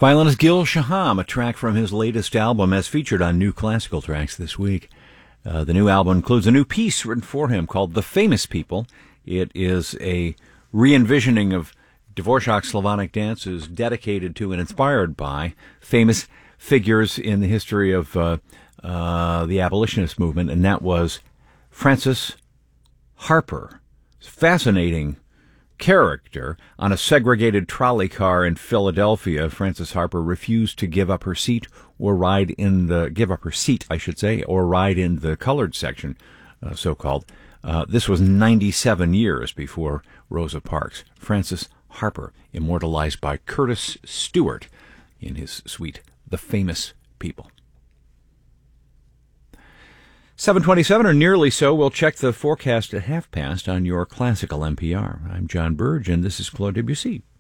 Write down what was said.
Violinist Gil Shaham, a track from his latest album, as featured on New Classical Tracks this week. The new album includes a new piece written for him called The Famous People. It is a re-envisioning of Dvorak's Slavonic dances dedicated to and inspired by famous figures in the history of the abolitionist movement, and that was Francis Harper. Fascinating character. On a segregated trolley car in Philadelphia, Francis Harper refused to give up her seat or ride in the colored section, so-called. This was 97 years before Rosa Parks. Francis Harper, immortalized by Curtis Stewart in his suite, The Famous People. 7:27, or nearly so. We'll check the forecast at past on your classical NPR. I'm John Burge, and this is Claude Debussy.